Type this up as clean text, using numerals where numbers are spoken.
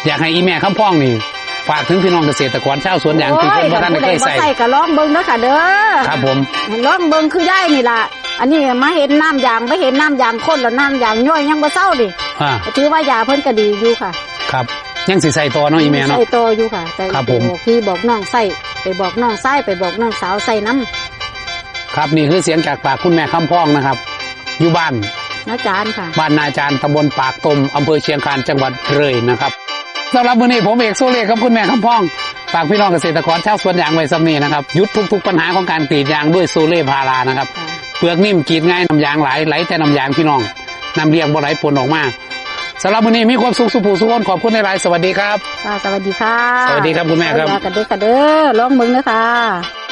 อยากให้อีแม่คำพ้องนี่ฝากถึงพี่น้องเกษตรกรชาวสวนยางที่เพิ่นบ่ทันได้เคยใส่ก็ลองเบิ่งเด้อค่ะเด้อครับผมลองเบิ่งคือย่ายนี่ล่ะอันนี้มาเห็นน้ำยางไม่เห็นน้ำยางข้นแล้วน้ำยางย่อยยังบ่เศร้าดิถือว่ายาเพิ่นก็ดีอยู่ค่ะครับยังสิใส่ต่อเนาะอีแม่เนาะใส่ต่ออยู่ค่ะแต่บอกพี่บอกน้องใส่ไปบอกน้องใส่ไปบอกน้องสาวใส่น้ำครับนี่คือเสียงจากปากคุณแม่คำพ้องนะครับอยู่บ้านนาจารย์ค่ะบ้านนาจารย์ตำบลปากตมอำเภอเชียงคานจังหวัดเลยนะครับสำหรับมื้อนี้ผมเอกโซเล่กับคุณแม่คำพ้องฝากพี่น้องเกษตรกรชาวสวนยางไว้ซ้ำนี้นะครับยุดทุกปัญหาของการกรีดยางด้วยโซเล่พารานะครับเปลือกนิ่มกรีดง่ายน้ำยางไหลแต่น้ำยางพี่น้องน้ำเลี้ยงบ่ไหลปนออกมาสำหรับมื้อนี้มีความสุขสุขสุขคนขอบคุณหลายๆสวัสดีครับสวัสดีค่ะสวัสดีครับคุณแม่ครับกันเด้อลองเบิ่งเด้อค่ะ